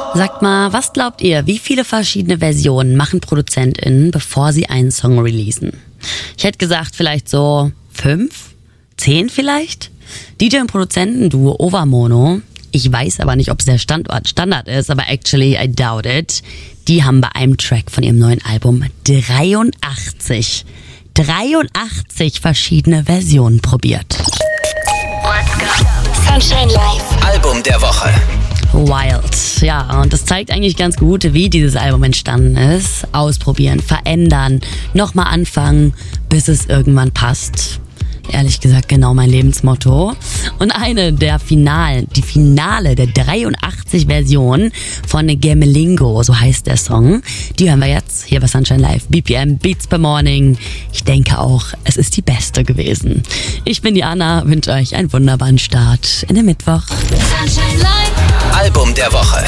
Sagt mal, was glaubt ihr, wie viele verschiedene Versionen machen ProduzentInnen, bevor sie einen Song releasen? Ich hätte gesagt, vielleicht so 5, 10 vielleicht? DJ und Produzentenduo Overmono, ich weiß aber nicht, ob es der Standard ist, aber actually I doubt it. Die haben bei einem Track von ihrem neuen Album 83 verschiedene Versionen probiert. Let's go. Sunshine Live. Album der Woche. Wild. Ja, und das zeigt eigentlich ganz gut, wie dieses Album entstanden ist. Ausprobieren, verändern, nochmal anfangen, bis es irgendwann passt. Ehrlich gesagt genau mein Lebensmotto. Und die Finale der 83 Version von Gemelingo, so heißt der Song, die hören wir jetzt hier bei Sunshine Live. BPM, Beats per Morning. Ich denke auch, es ist die beste gewesen. Ich bin die Anna, wünsche euch einen wunderbaren Start in den Mittwoch. Sunshine Live. Album der Woche.